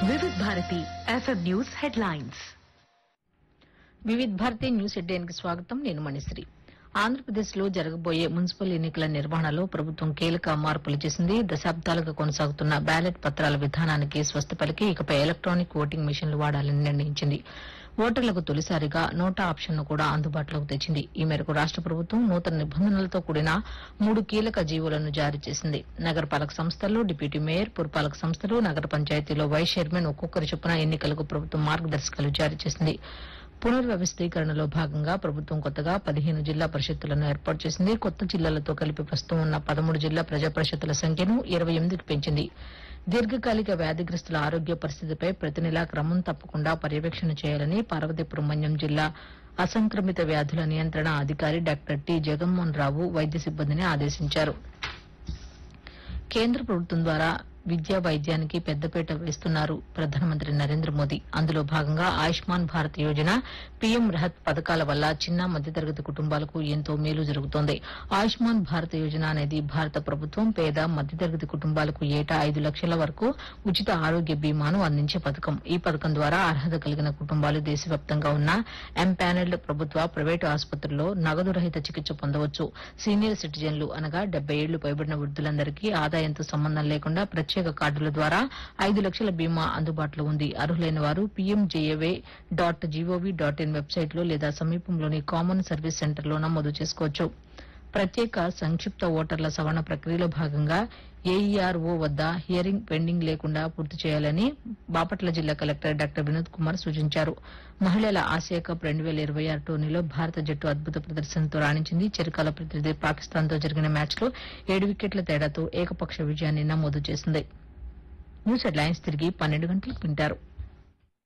వివిధ Bharati FM news headlines. వివిధ Bharati news హెడ్లైన్కి స్వాగతం. నేను మణిశ్రీ. ఆంధ్రప్రదేశ్లో జరగబోయే మున్సిపల్ ఎన్నికల నిర్వహణలో ప్రభుత్వం కీలక మార్పులు చేసింది. దశాబ్దాలుగా కొనసాగుతున్న బ్యాలెట్ పత్రాల విధానానికి స్వస్తి పలికి ఇకపై ఎలక్ట్రానిక్ ఓటింగ్ మిషన్లు వాడాలని నిర్ణయించింది. ఓటర్లకు తొలిసారిగా నోటా ఆప్షన్ను కూడా అందుబాటులోకి తెచ్చింది. ఈ మేరకు రాష్ట ప్రభుత్వం నూతన నిబంధనలతో కూడిన 3 కీలక జీవోలను జారీ చేసింది. నగరపాలక సంస్థల్లో డిప్యూటీ మేయర్, పురపాలక సంస్థలు, నగర పంచాయతీలో వైస్ చైర్మన్ ఒక్కొక్కరి చొప్పున ఎన్నికలకు ప్రభుత్వం మార్గదర్శకాలు జారీ చేసింది. పునర్వ్యవస్థీకరణలో భాగంగా ప్రభుత్వం కొత్తగా 15 జిల్లా పరిషత్తులను ఏర్పాటు చేసింది. కొత్త జిల్లాలతో కలిపి ప్రస్తుతం ఉన్న 13 జిల్లా ప్రజా పరిషత్తుల సంఖ్యను 28కి పెంచింది. దీర్ఘకాలిక వ్యాధిగ్రస్తుల ఆరోగ్య పరిస్థితిపై ప్రతి నెలా క్రమం తప్పకుండా పర్యవేక్షణ చేయాలని పార్వతీపురం మన్యం జిల్లా అసంక్రమిత వ్యాధుల నియంత్రణ అధికారి డాక్టర్ టి జగన్మోహన్ రావు వైద్య సిబ్బందిని ఆదేశించారు. కేంద్ర ప్రభుత్వం ద్వారా విద్యా వైద్యానికి పెద్దపీట వేస్తున్నారు ప్రధానమంత్రి నరేంద్ర మోదీ. అందులో భాగంగా ఆయుష్మాన్ భారత్ యోజన, పీఎం రహత్ పథకాల వల్ల చిన్న మధ్యతరగతి కుటుంబాలకు ఎంతో మేలు జరుగుతోంది. ఆయుష్మాన్ భారత్ యోజన అనేది భారత ప్రభుత్వం పేద మధ్యతరగతి కుటుంబాలకు ఏటా 5 లక్షల వరకు ఉచిత ఆరోగ్య బీమాను అందించే పథకం. ఈ పథకం ద్వారా అర్హత కలిగిన కుటుంబాలు దేశవ్యాప్తంగా ఉన్న ఎంపానెల్డ్ ప్రభుత్వ, ప్రైవేటు ఆసుపత్రుల్లో నగదు రహిత చికిత్స పొందవచ్చు. సీనియర్ సిటిజన్లు అనగా 70 ఏళ్లు పైబడిన వృద్ధులందరికీ ఆదాయంతో సంబంధం లేకుండా ప్రత్యేక కార్డుల ద్వారా 5 లక్షల బీమా అందుబాటులో ఉంది. అర్హులైన వారు pmja.gov.in వెబ్సైట్లో లేదా సమీపంలోని కామన్ సర్వీస్ సెంటర్లో నమోదు చేసుకోవచ్చు. ప్రత్యేక సంక్షిప్త ఓటర్ల సవరణ ప్రక్రియలో భాగంగా ఏఈఆర్ఓ వద్ద హియరింగ్ పెండింగ్ లేకుండా పూర్తి చేయాలని బాపట్ల జిల్లా కలెక్టర్ డాక్టర్ వినోద్ కుమార్ సూచించారు. మహిళల ఆసియా కప్ 2026 టోర్నీలో భారత జట్టు అద్భుత ప్రదర్శనతో రాణించింది. చిరకాల ప్రతినిధి పాకిస్తాన్తో జరిగిన మ్యాచ్లో 7 వికెట్ల తేడాతో ఏకపక్ష విజయాన్ని నమోదు చేసింది. న్యూస్ హెడ్లైన్స్ తిరిగి 12 గంటలకు వింటారు.